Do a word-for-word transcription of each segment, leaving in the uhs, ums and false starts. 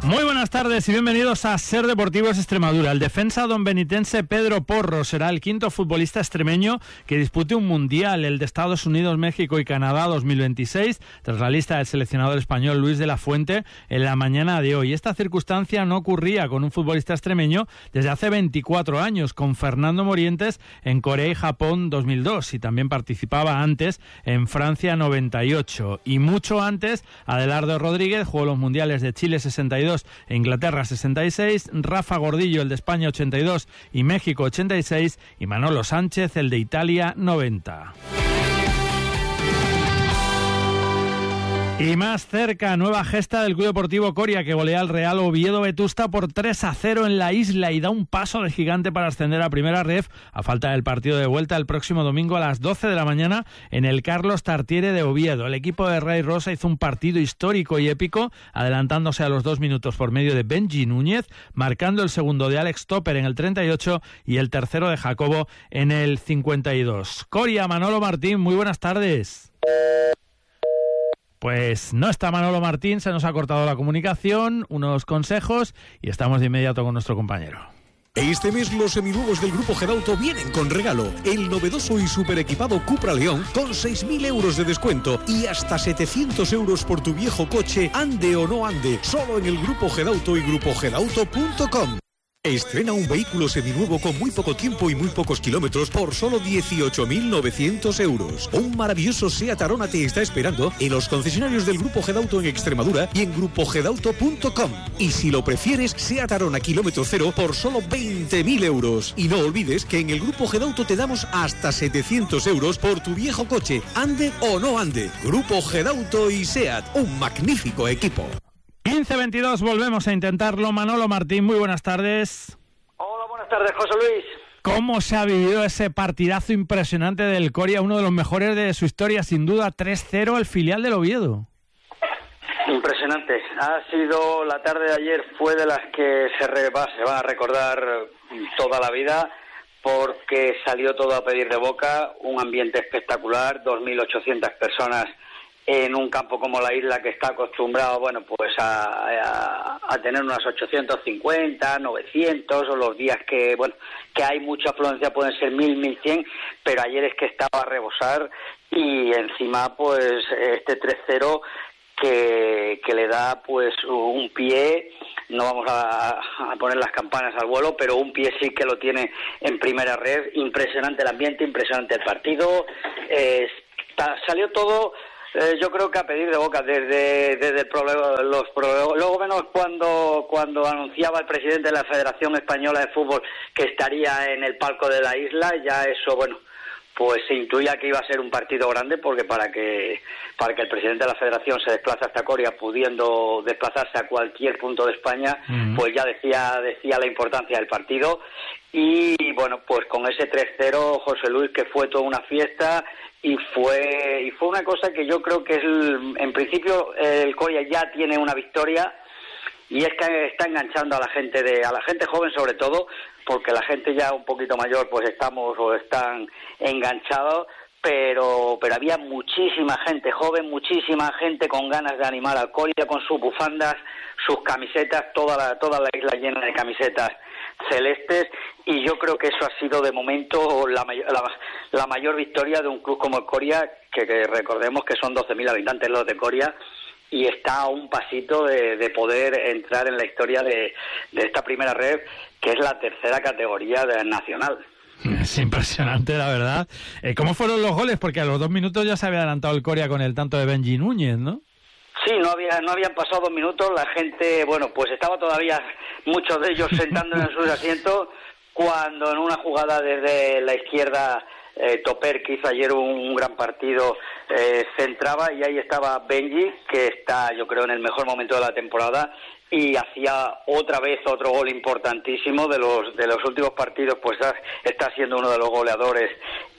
Muy buenas tardes y bienvenidos a Ser Deportivos Extremadura. El defensa donbenitense Pedro Porro será el quinto futbolista extremeño que dispute un mundial, el de Estados Unidos, México y Canadá dos mil veintiséis, tras la lista del seleccionador español Luis de la Fuente en la mañana de hoy. Esta circunstancia no ocurría con un futbolista extremeño desde hace veinticuatro años, con Fernando Morientes en Corea y Japón dos mil dos, y también participaba antes en Francia noventa y ocho. Y mucho antes, Adelardo Rodríguez jugó los mundiales de Chile sesenta y dos e Inglaterra sesenta y seis, Rafa Gordillo el de España ochenta y dos y México ochenta y seis, y Manolo Sánchez el de Italia noventa. Y más cerca, nueva gesta del Club Deportivo Coria, que golea al Real Oviedo Vetusta por tres a cero en la isla y da un paso de gigante para ascender a Primera Ref a falta del partido de vuelta el próximo domingo a las doce de la mañana en el Carlos Tartiere de Oviedo. El equipo de Ray Rosa hizo un partido histórico y épico, adelantándose a los dos minutos por medio de Benji Núñez, marcando el segundo de Alex Topper en el treinta y ocho y el tercero de Jacobo en el cincuenta y dos. Coria, Manolo Martín, muy buenas tardes. Pues no está Manolo Martín, se nos ha cortado la comunicación, unos consejos y estamos de inmediato con nuestro compañero. Este mes los seminuevos del Grupo Gedauto vienen con regalo. El novedoso y super equipado Cupra León con seis mil euros de descuento y hasta setecientos euros por tu viejo coche, ande o no ande, solo en el Grupo Gedauto y grupo gedauto punto com. Estrena un vehículo seminuevo con muy poco tiempo y muy pocos kilómetros por solo dieciocho mil novecientos euros. Un maravilloso Seat Arona te está esperando en los concesionarios del Grupo Gedauto en Extremadura y en grupo gedauto punto com. Y si lo prefieres, Seat Arona kilómetro cero por solo veinte mil euros. Y no olvides que en el Grupo Gedauto te damos hasta setecientos euros por tu viejo coche, ande o no ande. Grupo Gedauto y Seat, un magnífico equipo. quince veintidós, volvemos a intentarlo. Manolo Martín, muy buenas tardes. Hola, buenas tardes, José Luis. ¿Cómo se ha vivido ese partidazo impresionante del Coria, uno de los mejores de su historia, sin duda, tres cero al filial del Oviedo? Impresionante. Ha sido, la tarde de ayer fue de las que se, re, va, se va a recordar toda la vida, porque salió todo a pedir de boca, un ambiente espectacular, dos mil ochocientas personas en un campo como la isla, que está acostumbrado, bueno, pues a, a, a tener unas ochocientos cincuenta, novecientos, o los días que, bueno, que hay mucha afluencia pueden ser mil, mil cien, pero ayer es que estaba a rebosar, y encima, pues, este tres cero que, que le da, pues, un pie, no vamos a, a poner las campanas al vuelo, pero un pie sí que lo tiene en Primera Red. Impresionante el ambiente, impresionante el partido, eh, está, salió todo... Eh, yo creo que a pedir de boca desde desde el problema, los problemas, luego menos cuando cuando anunciaba el presidente de la Federación Española de Fútbol que estaría en el palco de la isla, ya eso, bueno, pues se intuía que iba a ser un partido grande, porque para que para que el presidente de la Federación se desplace hasta Coria, pudiendo desplazarse a cualquier punto de España, uh-huh. pues ya decía decía la importancia del partido. Y bueno, pues con ese tres cero, José Luis, que fue toda una fiesta, y fue y fue una cosa que yo creo que es el, en principio el Coria ya tiene una victoria, y es que está enganchando a la gente de a la gente joven, sobre todo, porque la gente ya un poquito mayor pues estamos o están enganchados, pero pero había muchísima gente joven, muchísima gente con ganas de animar al Coria, con sus bufandas, sus camisetas, toda la toda la isla llena de camisetas celestes, y yo creo que eso ha sido de momento la, may- la, la mayor victoria de un club como el Coria, que, que recordemos que son doce mil habitantes los de Coria, y está a un pasito de, de poder entrar en la historia de, de esta Primera Red, que es la tercera categoría de nacional. Es impresionante, la verdad. Eh, ¿Cómo fueron los goles? Porque a los dos minutos ya se había adelantado el Coria con el tanto de Benji Núñez, ¿no? Sí, no había no habían pasado dos minutos, la gente, bueno, pues estaba todavía muchos de ellos sentando en sus asientos, cuando en una jugada desde la izquierda, eh, Topper, que hizo ayer un, un gran partido, eh, centraba, y ahí estaba Benji, que está, yo creo, en el mejor momento de la temporada, y hacía otra vez otro gol importantísimo de los de los últimos partidos, pues está siendo uno de los goleadores,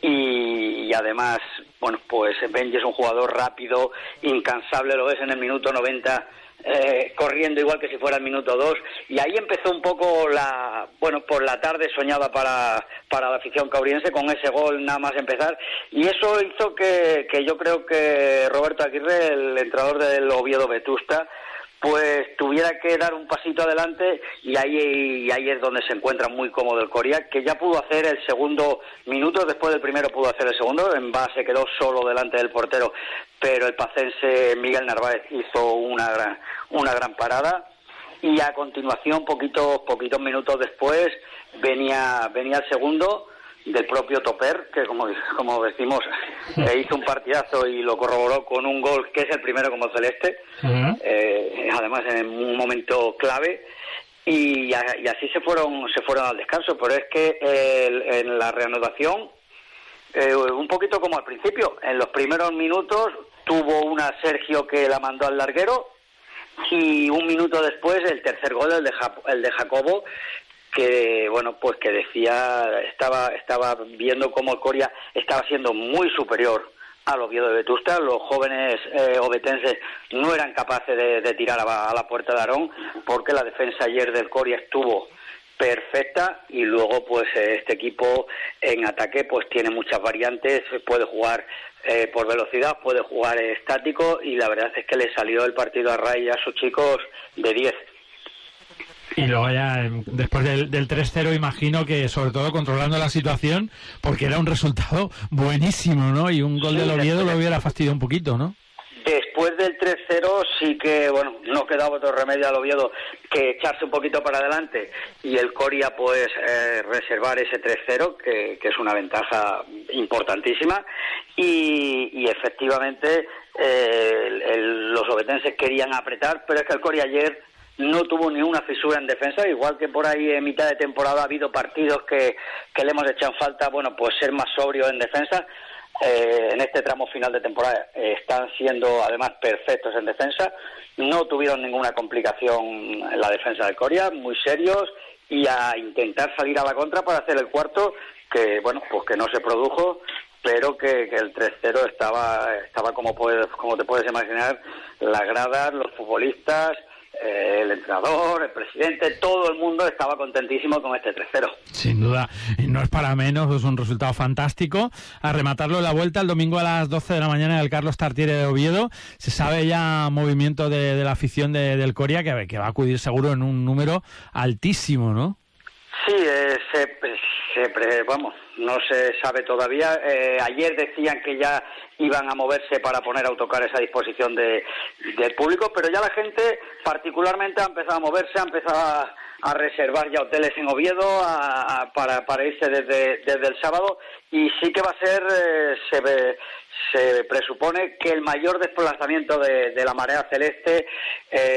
y, y además, bueno, pues Benji es un jugador rápido, incansable, lo ves en el minuto noventa, eh, corriendo igual que si fuera el minuto dos, y ahí empezó un poco la, bueno, por la tarde soñada para para la afición cauriense, con ese gol nada más empezar, y eso hizo que, que yo creo que Roberto Aguirre, el entrenador del Oviedo Vetusta, pues tuviera que dar un pasito adelante, y ahí, y ahí es donde se encuentra muy cómodo el Coria, que ya pudo hacer el segundo minuto, después del primero pudo hacer el segundo, en base quedó solo delante del portero, pero el pacense Miguel Narváez hizo una gran, una gran parada, y a continuación, poquitos, poquitos minutos después, venía, venía el segundo, del propio Toper, que como, como decimos, eh, hizo un partidazo y lo corroboró con un gol que es el primero como celeste, uh-huh. eh, además en un momento clave, y, a, y así se fueron se fueron al descanso. Pero es que eh, en la reanudación, eh, un poquito como al principio, en los primeros minutos tuvo una Sergio que la mandó al larguero, y un minuto después el tercer gol, el de, ja- el de Jacobo, que bueno, pues que decía, estaba estaba viendo cómo el Coria estaba siendo muy superior al Oviedo de Vetusta. Los jóvenes eh, ovetenses no eran capaces de, de tirar a, a la puerta de Arón, porque la defensa ayer del Coria estuvo perfecta, y luego pues este equipo en ataque pues tiene muchas variantes, puede jugar eh, por velocidad, puede jugar estático, y la verdad es que le salió el partido a Ray a sus chicos de diez. Y luego ya, después del, del tres cero, imagino que sobre todo controlando la situación, porque era un resultado buenísimo, ¿no? Y un gol sí, del Oviedo lo hubiera fastidiado un poquito, ¿no? Después del tres cero sí que, bueno, no quedaba otro remedio al Oviedo que echarse un poquito para adelante, y el Coria pues eh, reservar ese tres cero, que, que es una ventaja importantísima, y, y efectivamente eh, el, el, los ovetenses querían apretar, pero es que el Coria ayer no tuvo ni una fisura en defensa, igual que por ahí en mitad de temporada ha habido partidos que, que le hemos echado en falta, bueno, pues ser más sobrio en defensa. Eh, en este tramo final de temporada eh, están siendo además perfectos en defensa, no tuvieron ninguna complicación en la defensa del Coria, muy serios, y a intentar salir a la contra para hacer el cuarto, que bueno, pues que no se produjo, pero que, que el tres cero estaba, estaba como, puedes, como te puedes imaginar, las gradas, los futbolistas, Eh, el entrenador, el presidente, todo el mundo estaba contentísimo con este tres cero. Sin duda, no es para menos, es un resultado fantástico. A rematarlo la vuelta el domingo a las doce de la mañana en el Carlos Tartiere de Oviedo. Se sabe ya movimiento de, de la afición de, del Coria, que, que va a acudir seguro en un número altísimo, ¿no? Sí, eh, se, se, vamos, no se sabe todavía. Eh, ayer decían que ya iban a moverse para poner autocares a disposición de, del público, pero ya la gente particularmente ha empezado a moverse, ha empezado a, a reservar ya hoteles en Oviedo a, a, para, para irse desde, desde el sábado, y sí que va a ser, eh, se, ve, se presupone que el mayor desplazamiento de, de la marea celeste eh,